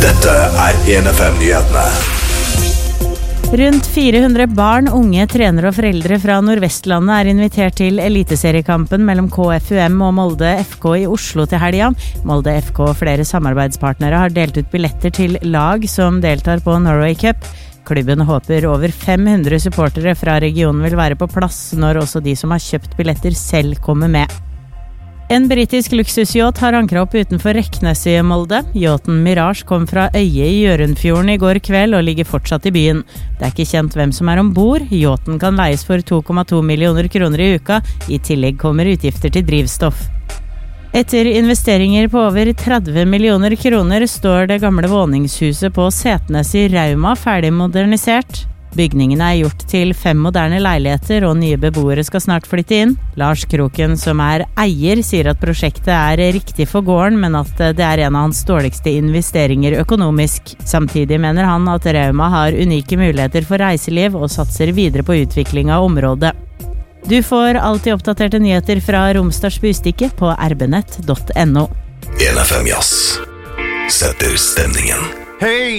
Dette 1FM-nyhetene. Rundt 400 barn, unge, trenere og foreldre fra Nordvestlandet invitert til eliteseriekampen mellom KFUM og Molde FK i Oslo til helga. Molde FK og flere samarbeidspartnere har delt ut billetter til lag som deltar på Norway Cup. Klubben håper over 500 supportere fra regionen vil være på plass når også de som har kjøpt billetter selv kommer med. En britisk luksusyacht har ankret opp utenfor Reknes i Molde. Yachten Mirage kom fra Øye i Gjørundfjorden i går kveld og ligger fortsatt i byen. Det ikke kjent hvem som ombord. Yachten kan leies for 2,2 millioner kroner i uka. I tillegg kommer utgifter til drivstoff. Etter investeringer på over 30 millioner kroner står det gamle våningshuset på Setnes i Rauma ferdig modernisert. Bygningene gjort til 5 moderne leiligheter, og nye beboere skal snart flytte inn. Lars Kroken, som eier, sier at prosjektet riktig for gården, men at det en av hans dårligste investeringer økonomisk. Samtidig mener han at Rauma har unike muligheter for reiseliv og satser videre på utvikling av området. Du får alltid oppdaterte nyheter fra Romsdals Bustikke på rbnett.no. 1FM Jazz setter stemningen. Hei!